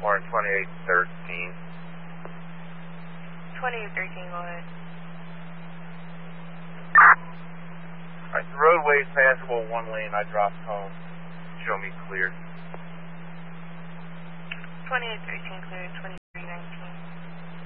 Or 2813. 2813, go ahead. Alright, the roadway is passable, one lane, I dropped home. Show me clear. 2813 clear,